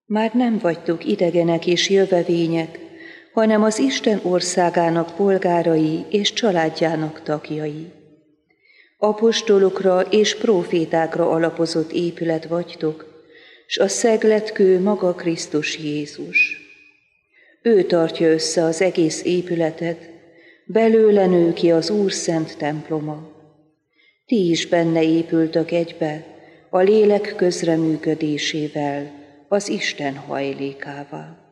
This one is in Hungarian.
Már nem vagytok idegenek és jövevények, hanem az Isten országának polgárai és családjának tagjai. Apostolokra és prófétákra alapozott épület vagytok, s a szegletkő maga Krisztus Jézus. Ő tartja össze az egész épületet, belőle nő ki az Úr szent temploma. Ti is benne épültök egybe, a lélek közreműködésével, az Isten hajlékává.